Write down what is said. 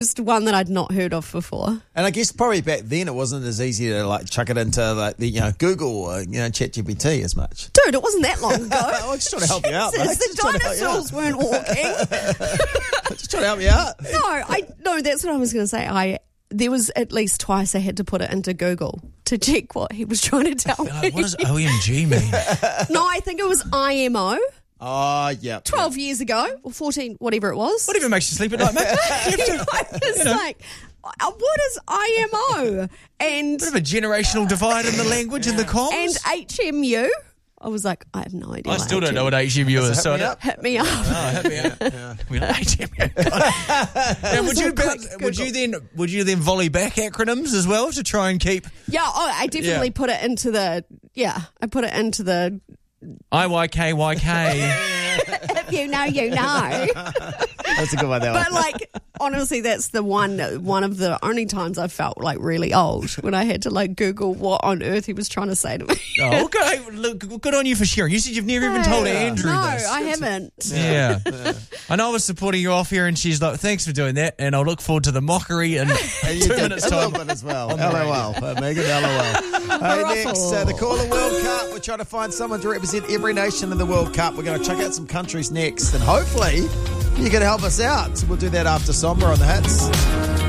Just one that I'd not heard of before. And I guess probably back then it wasn't as easy to like chuck it into like the Google or ChatGPT as much. Dude, it wasn't that long ago. I'm just trying to help you out, mate. The dinosaurs weren't walking. Just trying to help you out. No, that's what I was going to say. There was at least twice I had to put it into Google to check what he was trying to tell me. What does OMG mean? No, I think it was IMO. Oh, yeah. 12 years ago, or 14, whatever it was. Whatever makes you sleep at night, mate. I was like, what is IMO? And Bit of a generational divide in the language and the comms. And HMU. I was like, I have no idea. I still don't know what HMU is. So hit me up. Hit me up. We got HMU. Now, would you then volley back acronyms as well to try and keep? Yeah, I definitely put it into the. I put it into the. IYKYK. If you know, you know. That's a good one, that one. But like, honestly, that's the one of the only times I felt like really old when I had to like Google what on earth he was trying to say to me. Oh, okay. Look, good on you for sharing. You said you've never even told Andrew this. No, I haven't. Yeah. I know I was supporting you off here, and she's like, thanks for doing that, and I'll look forward to the mockery in 2 minutes' time. A little bit as well. LOL. Megan, LOL. Hey, next, the Caller World Cup. We're trying to find someone to represent every nation in the World Cup. We're going to check out some countries next, and hopefully you can help us out. So we'll do that after Somber on the Hits.